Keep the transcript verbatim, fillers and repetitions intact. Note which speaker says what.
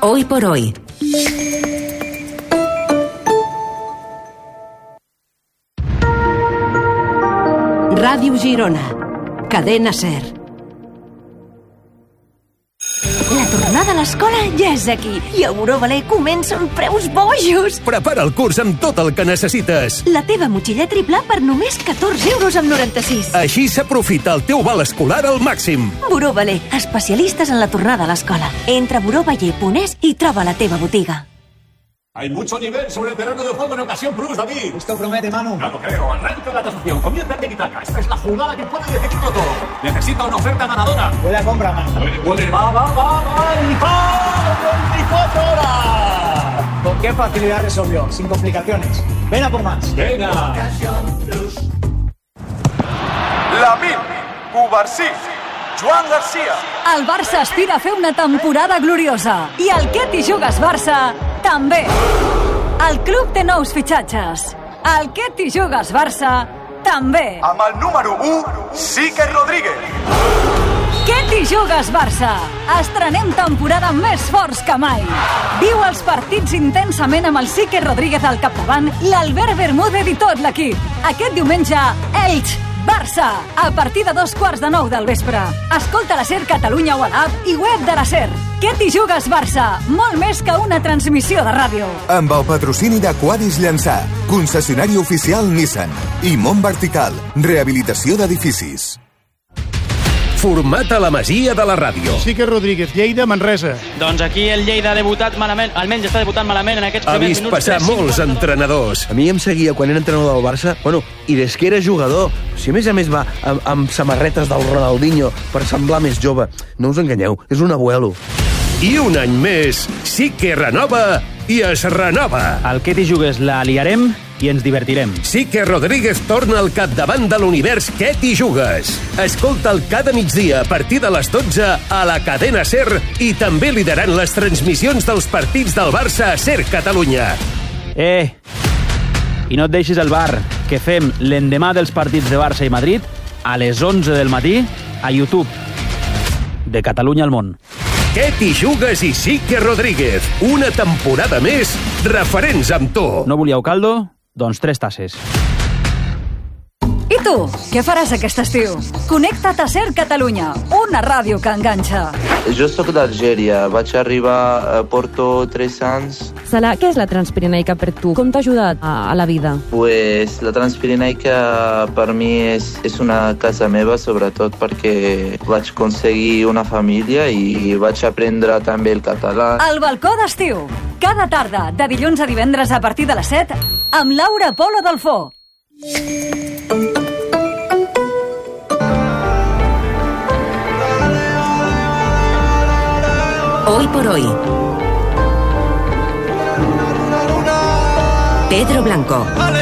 Speaker 1: Hoy por hoy. Ràdio Girona. Cadena SER.
Speaker 2: La tornada a l'escola ja és aquí i a Burovaler comencen preus bojos.
Speaker 3: Prepara el curs amb tot el que necessites.
Speaker 2: La teva motxilla triple per només catorze euros amb noranta-sis.
Speaker 3: Així s'aprofita el teu val escolar al màxim.
Speaker 2: Burovaler, especialistes en la tornada a l'escola. Entra a burovaler punt es i troba la teva botiga.
Speaker 4: Hay mucho nivel sobre el terreno de juego en Ocasión Plus, David.
Speaker 5: Esto promete, Manu.
Speaker 4: No lo creo. Arranca la tasación. Comienza el tiki-taka. Esta es la jugada que puede decidirlo todo. Necesita una oferta ganadora.
Speaker 5: Buena compra, Manu.
Speaker 4: Puede, puede. Va, va, va, va. Y va. veinticuatro horas.
Speaker 5: ¿Con qué facilidad resolvió? Sin complicaciones. Ven a por más.
Speaker 4: Venga.
Speaker 6: Lamine, Cubarsí, Joan Garcia.
Speaker 7: El Barça aspira a fer una temporada gloriosa i el Que t'hi jugues Barça també. El club té nous fitxatges. El Que t'hi jugues Barça també.
Speaker 6: Amb el número u, Sique Rodríguez.
Speaker 7: Que t'hi jugues Barça. Estrenem temporada més forts que mai. Viu els partits intensament amb el Sique Rodríguez al capdavant, l'Albert Bermúdez i tot l'equip. Aquest diumenge, Elx, Barça, a partir de dos quarts de nou del vespre. Escolta la SER Catalunya o a l'app i web de la SER. Que t'hi jugues Barça, molt més que una transmissió de ràdio.
Speaker 8: Amb el patrocini de Quadis Llançà, concessionari oficial Nissan i Mont Vertical, rehabilitació d'edificis.
Speaker 3: Format a la Masia de la Ràdio.
Speaker 9: Sique Rodríguez, Lleida, Manresa.
Speaker 10: Doncs aquí el Lleida ha debutat malament, almenys està debutant malament en aquests
Speaker 3: Ha
Speaker 10: primers
Speaker 3: vist
Speaker 10: minuts.
Speaker 3: passar molts entrenadors.
Speaker 11: A mi em seguia quan era entrenador del Barça, bueno, i des que era jugador. Si a més a més va amb, amb samarretes del Ronaldinho per semblar més jove. No us enganyeu, és un abuelo.
Speaker 3: I un any més, sí que renova i es renova.
Speaker 10: El Que t'hi jugues la liarem i ens divertirem.
Speaker 3: Sí que Rodríguez torna al capdavant de l'univers Que t'hi jugues. Escolta'l cada migdia a partir de les dotze a la cadena SER i també liderant les transmissions dels partits del Barça a SER Catalunya.
Speaker 10: Eh, i no et deixis el bar, que fem l'endemà dels partits de Barça i Madrid a les onze del matí a YouTube. De Catalunya al món.
Speaker 3: Que t'hi jugues i Sique Rodríguez. Una temporada més, referents amb tu.
Speaker 10: No volíeu caldo? Doncs tres tasses.
Speaker 7: I tu, què faràs aquest estiu? Connecta't a SER Catalunya, una ràdio que enganxa.
Speaker 12: Jo sóc d'Algèria, vaig arribar a Porto tres anys.
Speaker 13: Salah, què és la Transpirenaica per tu? Com t'ha ajudat a, a la vida?
Speaker 12: Pues la Transpirenaica per mi és, és una casa meva, sobretot perquè vaig aconseguir una família i vaig aprendre també el català.
Speaker 7: El balcó d'estiu, cada tarda, de dilluns a divendres a partir de les set, amb Laura Polo Delfó.
Speaker 1: Hoy por hoy. Pedro Blanco.